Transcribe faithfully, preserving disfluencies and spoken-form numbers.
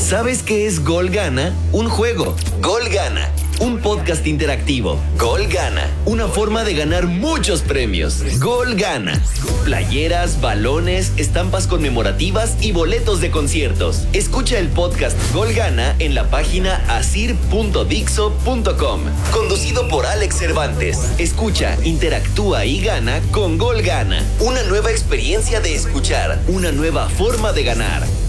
¿Sabes qué es Gol Gana? Un juego. Gol Gana. Un podcast interactivo. Gol Gana. Una forma de ganar muchos premios. Gol Gana. Playeras, balones, estampas conmemorativas y boletos de conciertos. Escucha el podcast Gol Gana en la página asir punto dixo punto com. Conducido por Alex Cervantes. Escucha, interactúa y gana con Gol Gana. Una nueva experiencia de escuchar. Una nueva forma de ganar.